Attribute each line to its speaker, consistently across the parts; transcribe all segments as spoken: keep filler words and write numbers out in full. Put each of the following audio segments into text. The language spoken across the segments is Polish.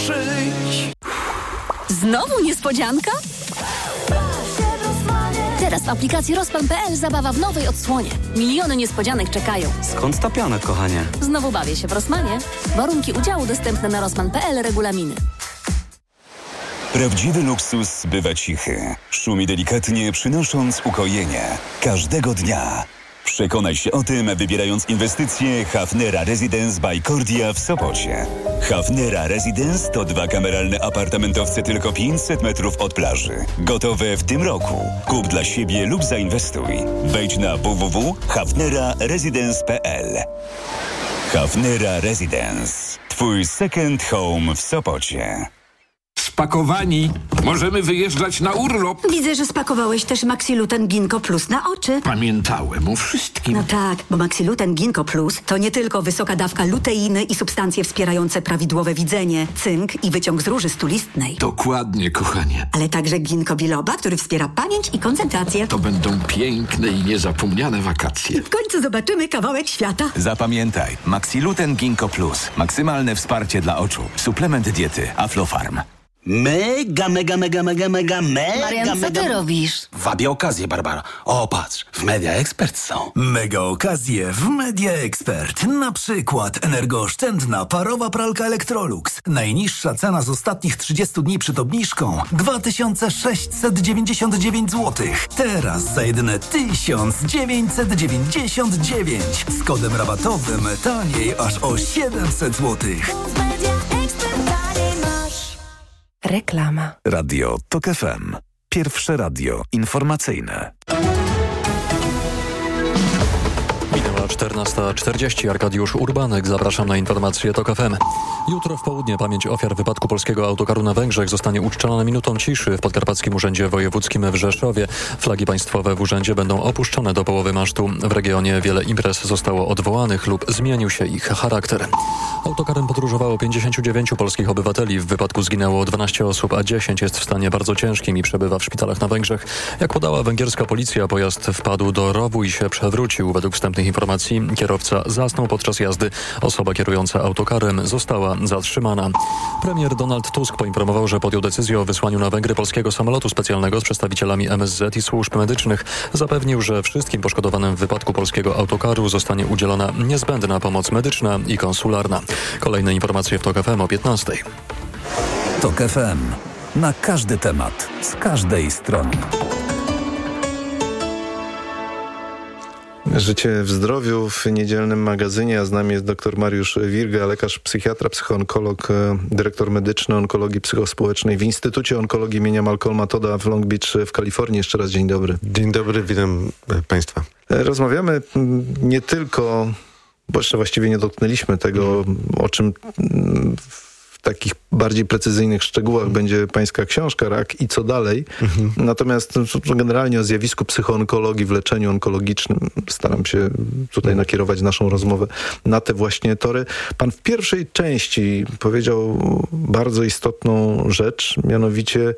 Speaker 1: Znowu niespodzianka? Teraz w aplikacji Rozpan kropka pe el zabawa w nowej odsłonie. Miliony niespodzianek czekają.
Speaker 2: Skąd ta piana, kochanie?
Speaker 1: Znowu bawię się w Rossmanie. Warunki udziału dostępne na Rozpan kropka pe el, regulaminy.
Speaker 3: Prawdziwy luksus bywa cichy. Szumi delikatnie, przynosząc ukojenie. Każdego dnia. Przekonaj się o tym, wybierając inwestycje Hafnera Residence by Cordia w Sopocie. Hafnera Residence to dwa kameralne apartamentowce tylko pięćset metrów od plaży. Gotowe w tym roku. Kup dla siebie lub zainwestuj. Wejdź na w w w kropka hafnera residence kropka pe el. Hafnera Residence. Twój second home w Sopocie.
Speaker 4: Spakowani. Możemy wyjeżdżać na urlop.
Speaker 5: Widzę, że spakowałeś też Maxiluten Ginkgo Plus na oczy.
Speaker 4: Pamiętałem o wszystkim.
Speaker 5: No tak, bo Maxiluten Ginkgo Plus to nie tylko wysoka dawka luteiny i substancje wspierające prawidłowe widzenie, cynk i wyciąg z róży stulistnej.
Speaker 4: Dokładnie, kochanie.
Speaker 5: Ale także ginkgo biloba, który wspiera pamięć i koncentrację.
Speaker 4: To będą piękne i niezapomniane wakacje.
Speaker 5: W końcu zobaczymy kawałek świata.
Speaker 6: Zapamiętaj, Maxiluten Ginkgo Plus. Maksymalne wsparcie dla oczu. Suplement diety Aflofarm.
Speaker 2: Mega, mega, mega, mega, mega, mega,
Speaker 1: Marian, co
Speaker 2: mega...
Speaker 1: ty robisz?
Speaker 2: Wabię okazję, Barbara. O, patrz, w Media Expert są.
Speaker 7: Mega okazje w Media Expert. Na przykład energooszczędna parowa pralka Electrolux. Najniższa cena z ostatnich trzydziestu dni przed obniżką dwa tysiące sześćset dziewięćdziesiąt dziewięć złotych. Teraz za jedyne tysiąc dziewięćset dziewięćdziesiąt dziewięć. Z kodem rabatowym taniej aż o siedemset złotych.
Speaker 8: Reklama.
Speaker 9: Radio Tok F M. Pierwsze radio informacyjne.
Speaker 10: Minęła czternasta czterdzieści. Arkadiusz Urbanek. Zapraszam na informacje Tok F M. Jutro w południe pamięć ofiar wypadku polskiego autokaru na Węgrzech zostanie uczczona minutą ciszy w Podkarpackim Urzędzie Wojewódzkim w Rzeszowie. Flagi państwowe w urzędzie będą opuszczone do połowy masztu. W regionie wiele imprez zostało odwołanych lub zmienił się ich charakter. Autokarem podróżowało pięćdziesięciu dziewięciu polskich obywateli. W wypadku zginęło dwanaście osób, a dziesięć jest w stanie bardzo ciężkim i przebywa w szpitalach na Węgrzech. Jak podała węgierska policja, pojazd wpadł do rowu i się przewrócił. Według wstępnych informacji kierowca zasnął podczas jazdy. Osoba kierująca autokarem została zatrzymana. Premier Donald Tusk poinformował, że podjął decyzję o wysłaniu na Węgry polskiego samolotu specjalnego z przedstawicielami M S Z i służb medycznych. Zapewnił, że wszystkim poszkodowanym w wypadku polskiego autokaru zostanie udzielona niezbędna pomoc medyczna i konsularna. Kolejne informacje w Tok F M o piętnastej.
Speaker 9: Tok F M. Na każdy temat, z każdej strony.
Speaker 11: Życie w zdrowiu w niedzielnym magazynie, a z nami jest dr Mariusz Wirga, lekarz psychiatra, psychoonkolog, dyrektor medyczny onkologii psychospołecznej w Instytucie Onkologii imienia Malcolma Todda w Long Beach w Kalifornii. Jeszcze raz dzień dobry.
Speaker 12: Dzień dobry, witam Państwa.
Speaker 11: Rozmawiamy nie tylko, bo jeszcze właściwie nie dotknęliśmy tego, o czym w takich bardziej precyzyjnych szczegółach będzie pańska książka Rak i co dalej. Mhm. Natomiast generalnie o zjawisku psychoonkologii w leczeniu onkologicznym staram się tutaj nakierować naszą rozmowę na te właśnie tory. Pan w pierwszej części powiedział bardzo istotną rzecz, mianowicie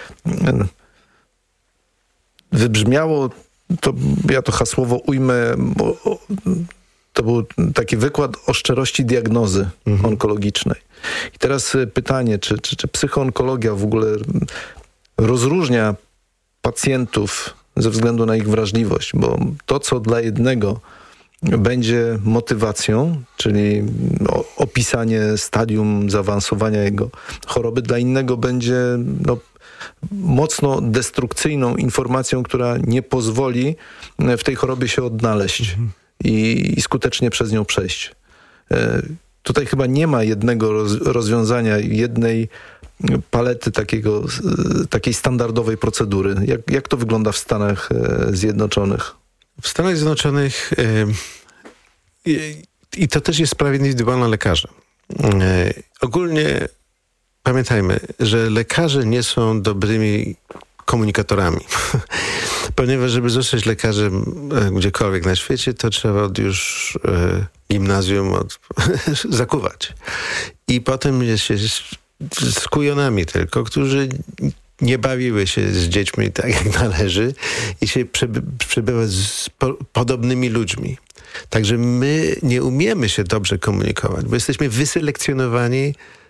Speaker 11: wybrzmiało to, ja to hasłowo ujmę, bo to był taki wykład o szczerości diagnozy mhm. onkologicznej. I teraz pytanie, czy, czy, czy psychoonkologia w ogóle rozróżnia pacjentów ze względu na ich wrażliwość, bo to, co dla jednego będzie motywacją, czyli opisanie stadium zaawansowania jego choroby, dla innego będzie no, mocno destrukcyjną informacją, która nie pozwoli w tej chorobie się odnaleźć mhm. i, i skutecznie przez nią przejść. Tutaj chyba nie ma jednego roz, rozwiązania, jednej palety takiego, takiej standardowej procedury. Jak, jak to wygląda w Stanach Zjednoczonych?
Speaker 12: W Stanach Zjednoczonych yy, i to też jest sprawa indywidualna lekarza. Yy, ogólnie pamiętajmy, że lekarze nie są dobrymi komunikatorami. Ponieważ żeby zostać lekarzem gdziekolwiek na świecie, to trzeba od już e, gimnazjum od, zakuwać. I potem jest się z, z kujonami tylko, którzy nie bawiły się z dziećmi tak jak należy i się przeby, przebywa z po, podobnymi ludźmi. Także my nie umiemy się dobrze komunikować, bo jesteśmy wyselekcjonowani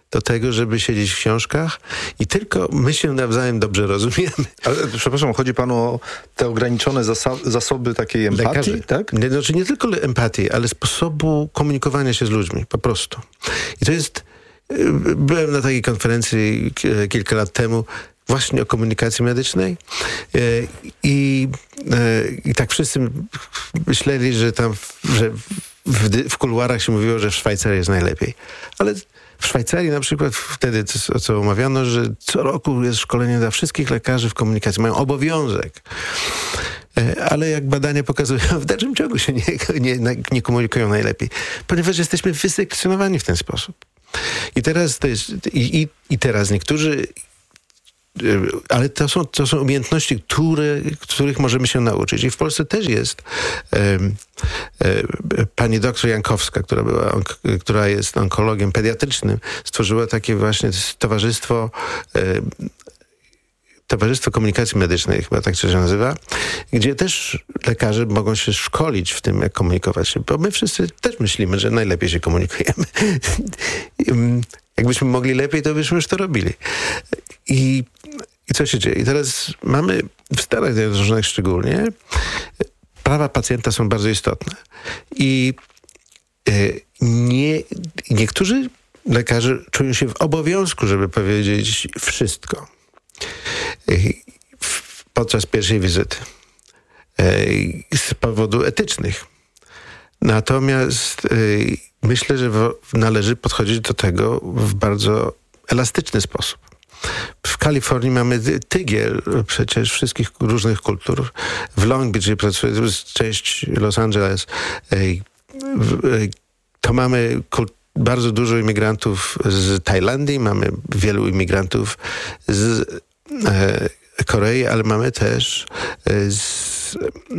Speaker 12: do tego, żeby siedzieć w książkach i tylko my się nawzajem dobrze rozumiemy.
Speaker 11: Ale, przepraszam, chodzi panu o te ograniczone zasa- zasoby takiej empatii,
Speaker 12: Lekarzy,
Speaker 11: tak?
Speaker 12: Nie, znaczy nie tylko empatii, ale sposobu komunikowania się z ludźmi, po prostu. I to jest... Byłem na takiej konferencji kilka lat temu właśnie o komunikacji medycznej i, i tak wszyscy myśleli, że tam że w, w kuluarach się mówiło, że w Szwajcarii jest najlepiej. Ale w Szwajcarii na przykład wtedy, co, co omawiano, że co roku jest szkolenie dla wszystkich lekarzy w komunikacji. Mają obowiązek. Ale jak badania pokazują, w dalszym ciągu się nie, nie, nie komunikują najlepiej. Ponieważ jesteśmy wyselekcjonowani w ten sposób. I teraz to jest, i, i, i teraz niektórzy, ale to są, to są umiejętności, które, których możemy się nauczyć. I w Polsce też jest e, e, pani doktor Jankowska, która była, onk, która jest onkologiem pediatrycznym, stworzyła takie właśnie towarzystwo e, Towarzystwo Komunikacji Medycznej, chyba tak się nazywa, gdzie też lekarze mogą się szkolić w tym, jak komunikować się, bo my wszyscy też myślimy, że najlepiej się komunikujemy. Jakbyśmy mogli lepiej, to byśmy już to robili. I, i co się dzieje? I teraz mamy w Stanach Zjednoczonych szczególnie prawa pacjenta są bardzo istotne. I e, nie, niektórzy lekarze czują się w obowiązku, żeby powiedzieć wszystko podczas pierwszej wizyty z powodu etycznych. Natomiast myślę, że należy podchodzić do tego w bardzo elastyczny sposób. W Kalifornii mamy tygiel przecież wszystkich różnych kultur. W Long Beach, gdzie pracuję, część Los Angeles, to mamy kulturę bardzo dużo imigrantów z Tajlandii, mamy wielu imigrantów z e, Korei, ale mamy też e, z,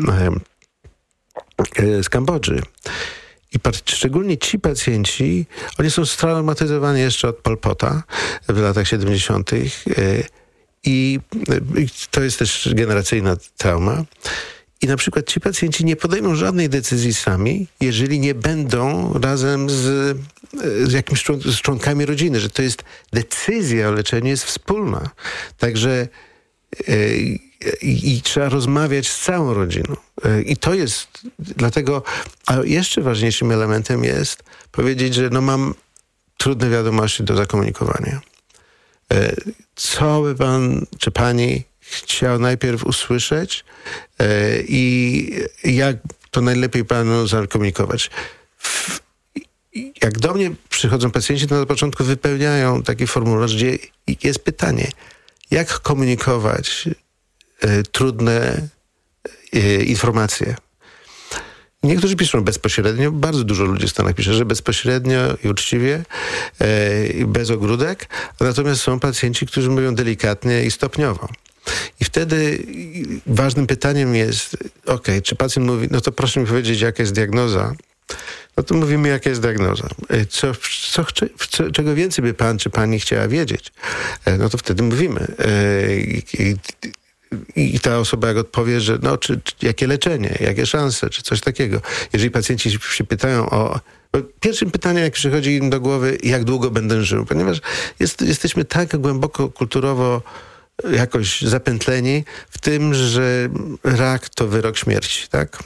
Speaker 12: e, z Kambodży. I szczególnie ci pacjenci, oni są straumatyzowani jeszcze od Pol Pota w latach siedemdziesiątych. E, i, I to jest też generacyjna trauma. I na przykład ci pacjenci nie podejmą żadnej decyzji sami, jeżeli nie będą razem z, z jakimiś z członkami rodziny, że to jest decyzja o leczeniu jest wspólna. Także yy, i trzeba rozmawiać z całą rodziną. Yy, I to jest dlatego, a jeszcze ważniejszym elementem jest powiedzieć, że no mam trudne wiadomości do zakomunikowania. Yy, co by pan czy pani chciał najpierw usłyszeć e, i jak to najlepiej panu zakomunikować. W, jak do mnie przychodzą pacjenci, to na początku wypełniają taki formularz, gdzie jest pytanie, jak komunikować e, trudne e, informacje. Niektórzy piszą bezpośrednio, bardzo dużo ludzi w Stanach pisze, że bezpośrednio i uczciwie, e, bez ogródek, natomiast są pacjenci, którzy mówią delikatnie i stopniowo. I wtedy ważnym pytaniem jest, ok, czy pacjent mówi, no to proszę mi powiedzieć, jaka jest diagnoza. No to mówimy, jaka jest diagnoza. Co, co, co, czego więcej by pan czy pani chciała wiedzieć, no to wtedy mówimy. I, i, i ta osoba jak odpowie, że no, czy, czy, jakie leczenie, jakie szanse, czy coś takiego. Jeżeli pacjenci się pytają o... Pierwszym pytaniem, jak przychodzi im do głowy, jak długo będę żył, ponieważ jest, jesteśmy tak głęboko kulturowo jakoś zapętleni w tym, że rak to wyrok śmierci, tak?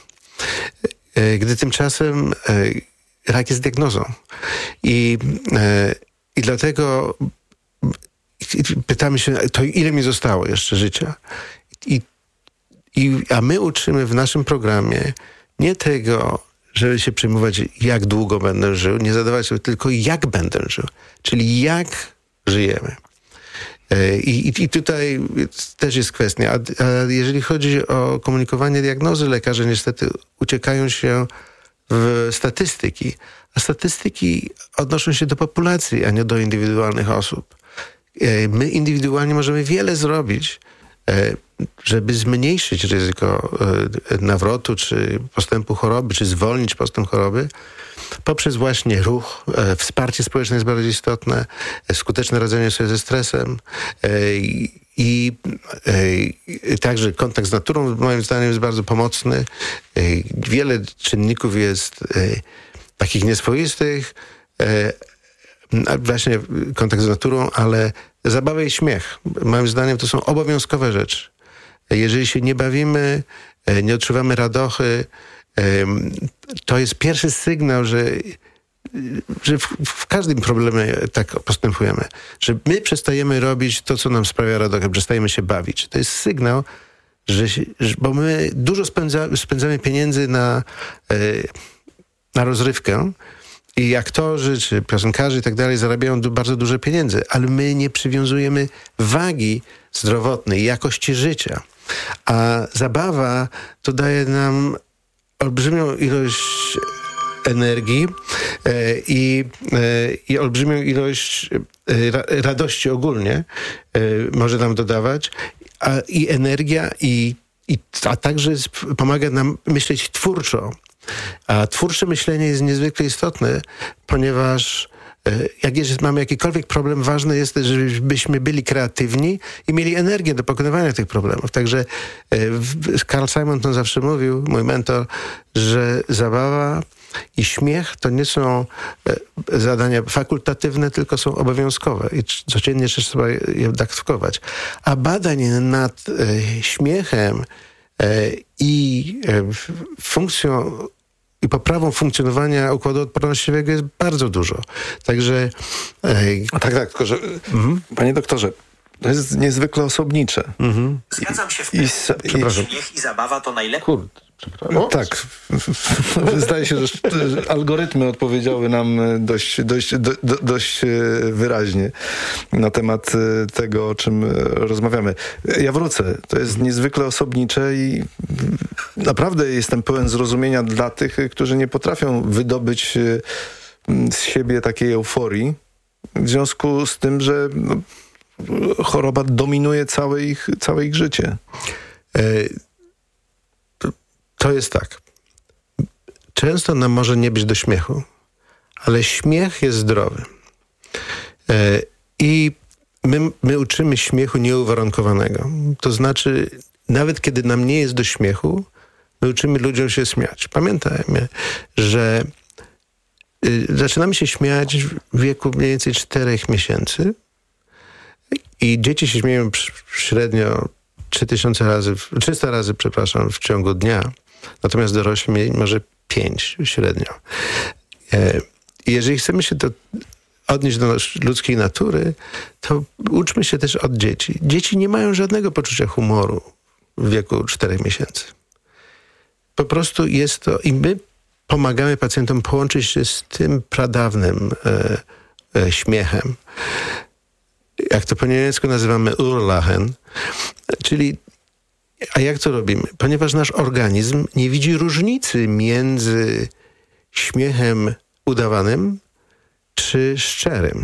Speaker 12: Gdy tymczasem rak jest diagnozą. I, i dlatego pytamy się, to ile mi zostało jeszcze życia? I, i, a my uczymy w naszym programie nie tego, żeby się przejmować, jak długo będę żył, nie zadawać sobie tylko, jak będę żył. Czyli jak żyjemy. I, I tutaj też jest kwestia. A, a jeżeli chodzi o komunikowanie diagnozy, lekarze niestety uciekają się w statystyki. A statystyki odnoszą się do populacji, a nie do indywidualnych osób. My indywidualnie możemy wiele zrobić, żeby zmniejszyć ryzyko nawrotu, czy postępu choroby, czy zwolnić postęp choroby, poprzez właśnie ruch. E, wsparcie społeczne jest bardzo istotne, e, skuteczne radzenie sobie ze stresem e, i e, także kontakt z naturą moim zdaniem jest bardzo pomocny. E, wiele czynników jest e, takich nieswoistych, e, właśnie kontakt z naturą, ale zabawa i śmiech. Moim zdaniem to są obowiązkowe rzeczy. Jeżeli się nie bawimy, nie odczuwamy radochy, to jest pierwszy sygnał, że, że w, w każdym problemie tak postępujemy. Że my przestajemy robić to, co nam sprawia radochę, przestajemy się bawić. To jest sygnał, że, że bo my dużo spędza, spędzamy pieniędzy na, na rozrywkę i aktorzy, czy piosenkarze i tak dalej zarabiają du, bardzo duże pieniądze, ale my nie przywiązujemy wagi zdrowotnej, jakości życia. A zabawa to daje nam olbrzymią ilość energii e, i, e, i olbrzymią ilość e, ra, radości ogólnie e, może nam dodawać, a, i energia, i, i, a także pomaga nam myśleć twórczo. A twórcze myślenie jest niezwykle istotne, ponieważ jak jest, mamy jakikolwiek problem, ważne jest, żebyśmy byli kreatywni i mieli energię do pokonywania tych problemów. Także Carl Simon to zawsze mówił, mój mentor, że zabawa i śmiech to nie są zadania fakultatywne, tylko są obowiązkowe i codziennie trzeba je dawkować. A badań nad śmiechem i funkcją i poprawą funkcjonowania układu odpornościowego jest bardzo dużo. Także... Ej,
Speaker 11: A tak, tak, tylko że... Mhm. Panie doktorze, to jest niezwykle osobnicze.
Speaker 13: Mhm. Zgadzam się w tym.
Speaker 11: I,
Speaker 13: i, śmiech i zabawa to najlepiej.
Speaker 11: Kurde, przepraszam. Tak. Zdaje się, że algorytmy odpowiedziały nam dość, dość, do, dość wyraźnie na temat tego, o czym rozmawiamy. Ja wrócę. To jest niezwykle osobnicze i naprawdę jestem pełen zrozumienia dla tych, którzy nie potrafią wydobyć z siebie takiej euforii w związku z tym, że no, choroba dominuje całe ich, całe ich życie.
Speaker 12: To jest tak. Często nam może nie być do śmiechu, ale śmiech jest zdrowy. I my, my uczymy śmiechu nieuwarunkowanego. To znaczy, nawet kiedy nam nie jest do śmiechu, my uczymy ludziom się śmiać. Pamiętajmy, że zaczynamy się śmiać w wieku mniej więcej czterech miesięcy i dzieci się śmieją średnio trzy tysiące razy, trzysta razy, przepraszam, w ciągu dnia. Natomiast dorośli mieli może pięć średnio. I jeżeli chcemy się to odnieść do ludzkiej natury, to uczmy się też od dzieci. Dzieci nie mają żadnego poczucia humoru w wieku czterech miesięcy. Po prostu jest to... I my pomagamy pacjentom połączyć się z tym pradawnym e, e, śmiechem. Jak to po niemiecku nazywamy Urlachen, czyli a jak to robimy? Ponieważ nasz organizm nie widzi różnicy między śmiechem udawanym czy szczerym.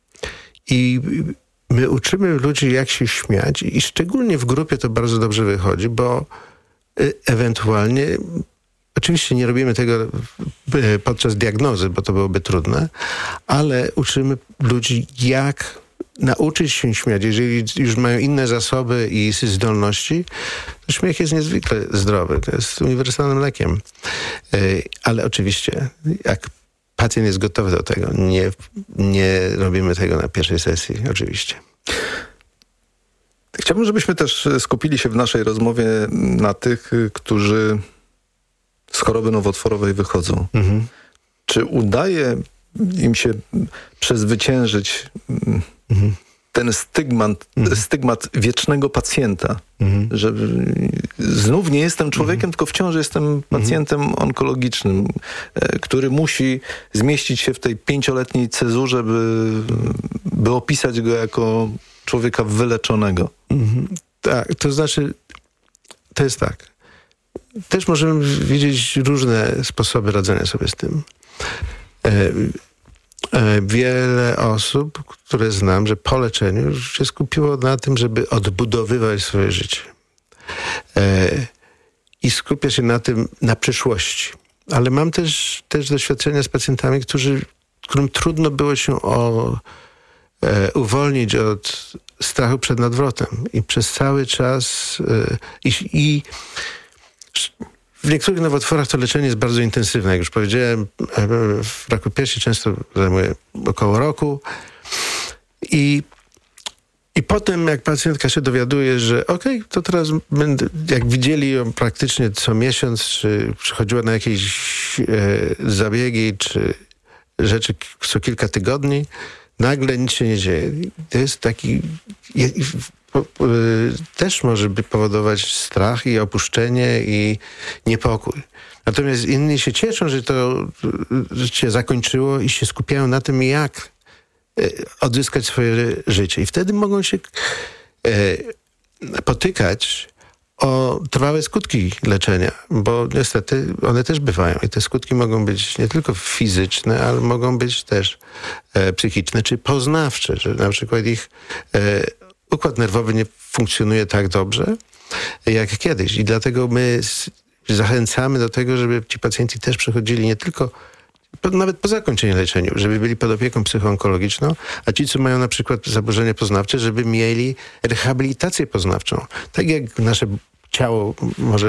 Speaker 12: I my uczymy ludzi, jak się śmiać i szczególnie w grupie to bardzo dobrze wychodzi, bo ewentualnie, oczywiście nie robimy tego podczas diagnozy, bo to byłoby trudne, ale uczymy ludzi, jak nauczyć się śmiać. Jeżeli już mają inne zasoby i zdolności, to śmiech jest niezwykle zdrowy. To jest uniwersalnym lekiem. Ale oczywiście, jak pacjent jest gotowy do tego, nie, nie robimy tego na pierwszej sesji, oczywiście.
Speaker 11: Chciałbym, żebyśmy też skupili się w naszej rozmowie na tych, którzy z choroby nowotworowej wychodzą. Mhm. Czy udaje im się przezwyciężyć mhm. ten stygmat, mhm. stygmat wiecznego pacjenta, mhm. że znów nie jestem człowiekiem, mhm. tylko wciąż jestem pacjentem mhm. onkologicznym, który musi zmieścić się w tej pięcioletniej cezurze, by, by opisać go jako człowieka wyleczonego.
Speaker 12: Mhm. Tak, to znaczy, to jest tak. Też możemy widzieć różne sposoby radzenia sobie z tym. E, e, wiele osób, które znam, że po leczeniu się skupiło na tym, żeby odbudowywać swoje życie. E, I skupia się na tym, na przyszłości. Ale mam też, też doświadczenia z pacjentami, którzy, którym trudno było się o, e, uwolnić od strachu przed nadwrotem. I przez cały czas e, i, i w niektórych nowotworach to leczenie jest bardzo intensywne. Jak już powiedziałem, w raku piersi często zajmuje około roku. I, i potem jak pacjentka się dowiaduje, że okej, okay, to teraz będę, jak widzieli ją praktycznie co miesiąc, czy przychodziła na jakieś e, zabiegi, czy rzeczy co kilka tygodni, nagle nic się nie dzieje. To jest taki... Je, po, po, też może powodować strach i opuszczenie i niepokój. Natomiast inni się cieszą, że to że się zakończyło i się skupiają na tym, jak odzyskać swoje życie. I wtedy mogą się e, potykać o trwałe skutki leczenia, bo niestety one też bywają. I te skutki mogą być nie tylko fizyczne, ale mogą być też e, psychiczne czy poznawcze, że na przykład ich e, układ nerwowy nie funkcjonuje tak dobrze jak kiedyś. I dlatego my zachęcamy do tego, żeby ci pacjenci też przechodzili nie tylko nawet po zakończeniu leczenia, żeby byli pod opieką psychoonkologiczną, a ci, co mają na przykład zaburzenia poznawcze, żeby mieli rehabilitację poznawczą. Tak jak nasze ciało może